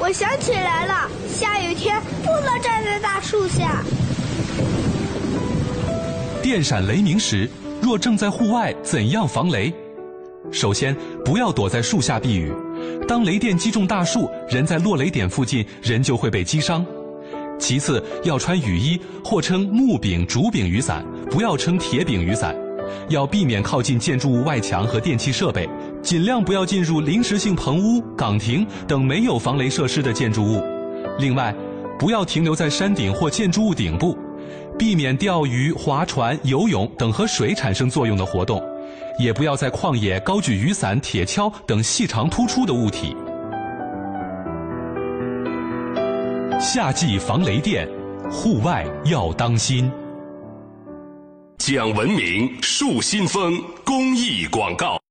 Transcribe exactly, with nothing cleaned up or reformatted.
我想起来了，下雨天不能站在大树下。 电闪雷鸣时，若正在户外，怎样防雷？首先，不要躲在树下避雨。当雷电击中大树，人在落雷点附近，人就会被击伤。其次，要穿雨衣或称木柄、竹柄雨伞，不要称铁柄雨伞。要避免靠近建筑物外墙和电气设备，尽量不要进入临时性棚屋、岗亭等没有防雷设施的建筑物。另外，不要停留在山顶或建筑物顶部，避免钓鱼、划船、游泳等和水产生作用的活动，也不要在旷野高举雨伞、铁锹等细长突出的物体。夏季防雷电，户外要当心。 讲文明树新风公益广告。